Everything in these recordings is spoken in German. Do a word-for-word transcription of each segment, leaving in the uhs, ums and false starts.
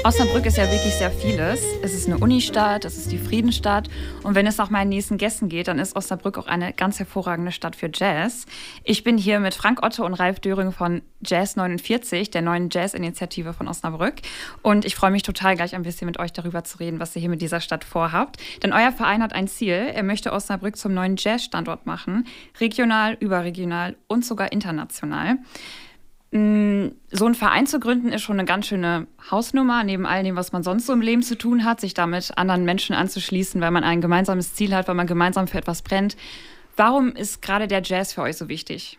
Osnabrück ist ja wirklich sehr vieles. Es ist eine Unistadt, es ist die Friedensstadt. Und wenn es nach meinen nächsten Gästen geht, dann ist Osnabrück auch eine ganz hervorragende Stadt für Jazz. Ich bin hier mit Frank Otto und Ralf Döring von Jazz neunundvierzig, der neuen Jazz-Initiative von Osnabrück. Und ich freue mich total, gleich ein bisschen mit euch darüber zu reden, was ihr hier mit dieser Stadt vorhabt. Denn euer Verein hat ein Ziel. Er möchte Osnabrück zum neuen Jazz-Standort machen. Regional, überregional und sogar international. So einen Verein zu gründen, ist schon eine ganz schöne Hausnummer, neben all dem, was man sonst so im Leben zu tun hat, sich damit anderen Menschen anzuschließen, weil man ein gemeinsames Ziel hat, weil man gemeinsam für etwas brennt. Warum ist gerade der Jazz für euch so wichtig?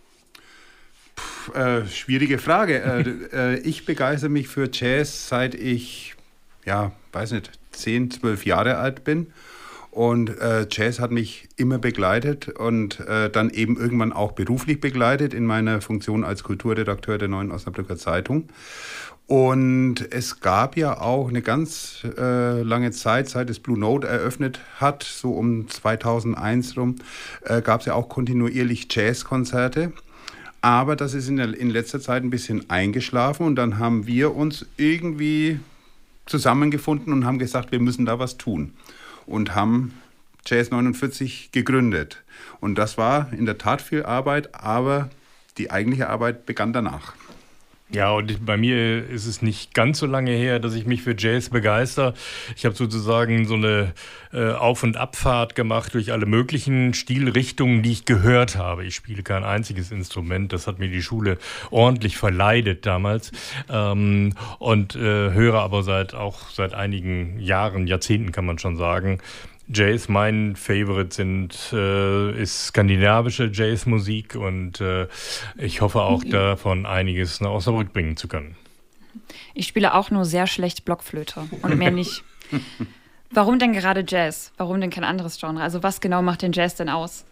Puh, äh, schwierige Frage. äh, äh, ich begeistere mich für Jazz, seit ich, ja, weiß nicht, zehn, zwölf Jahre alt bin. Und äh, Jazz hat mich immer begleitet und äh, dann eben irgendwann auch beruflich begleitet in meiner Funktion als Kulturredakteur der Neuen Osnabrücker Zeitung. Und es gab ja auch eine ganz äh, lange Zeit, seit es Blue Note eröffnet hat, so um zweitausendeins rum, äh, gab es ja auch kontinuierlich Jazzkonzerte. Aber das ist in, der, in letzter Zeit ein bisschen eingeschlafen und dann haben wir uns irgendwie zusammengefunden und haben gesagt, wir müssen da was tun. Und haben Jazz neunundvierzig gegründet. Und das war in der Tat viel Arbeit, aber die eigentliche Arbeit begann danach. Ja, und bei mir ist es nicht ganz so lange her, dass ich mich für Jazz begeister. Ich habe sozusagen so eine äh, Auf- und Abfahrt gemacht durch alle möglichen Stilrichtungen, die ich gehört habe. Ich spiele kein einziges Instrument, das hat mir die Schule ordentlich verleidet damals. Ähm, und äh, höre aber seit auch seit einigen Jahren, Jahrzehnten kann man schon sagen, Jazz. Mein Favorite sind, äh, ist skandinavische Jazzmusik und äh, ich hoffe auch davon einiges nach Osnabrück bringen zu können. Ich spiele auch nur sehr schlecht Blockflöte und mehr nicht. Warum denn gerade Jazz? Warum denn kein anderes Genre? Also was genau macht den Jazz denn aus?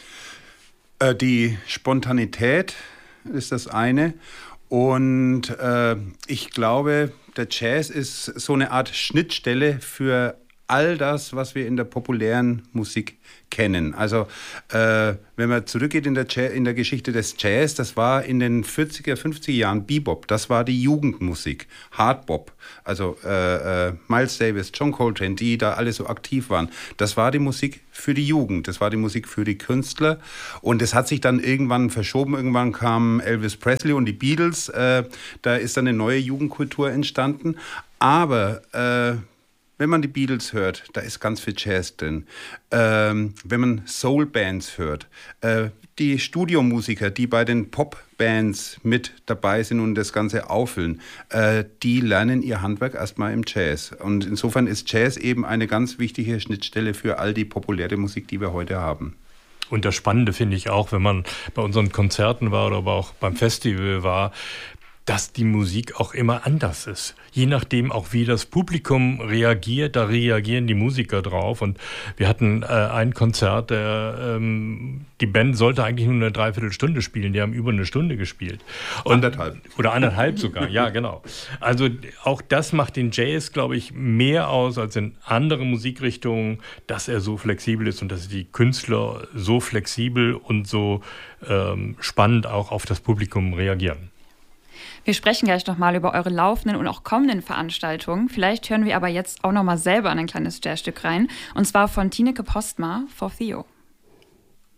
Äh, die Spontanität ist das eine und äh, ich glaube, der Jazz ist so eine Art Schnittstelle für all das, was wir in der populären Musik kennen. Also äh, wenn man zurückgeht in der, Jazz, in der Geschichte des Jazz, das war in den vierziger, fünfziger Jahren Bebop, das war die Jugendmusik, Hardbop, also äh, äh, Miles Davis, John Coltrane, die da alle so aktiv waren. Das war die Musik für die Jugend, das war die Musik für die Künstler und es hat sich dann irgendwann verschoben, irgendwann kam Elvis Presley und die Beatles, äh, da ist dann eine neue Jugendkultur entstanden, aber äh, wenn man die Beatles hört, da ist ganz viel Jazz drin. Ähm, wenn man Soul-Bands hört, äh, die Studiomusiker, die bei den Pop-Bands mit dabei sind und das Ganze auffüllen, äh, die lernen ihr Handwerk erstmal im Jazz. Und insofern ist Jazz eben eine ganz wichtige Schnittstelle für all die populäre Musik, die wir heute haben. Und das Spannende finde ich auch, wenn man bei unseren Konzerten war oder aber auch beim Festival war, dass die Musik auch immer anders ist. Je nachdem auch, wie das Publikum reagiert, da reagieren die Musiker drauf. Und wir hatten äh, ein Konzert, der, ähm, die Band sollte eigentlich nur eine Dreiviertelstunde spielen, die haben über eine Stunde gespielt. Und, anderthalb. Oder anderthalb sogar, ja genau. Also auch das macht den Jazz, glaube ich, mehr aus als in anderen Musikrichtungen, dass er so flexibel ist und dass die Künstler so flexibel und so ähm, spannend auch auf das Publikum reagieren. Wir sprechen gleich nochmal über eure laufenden und auch kommenden Veranstaltungen. Vielleicht hören wir aber jetzt auch nochmal selber ein kleines Jazzstück rein. Und zwar von Tineke Postma, For Theo.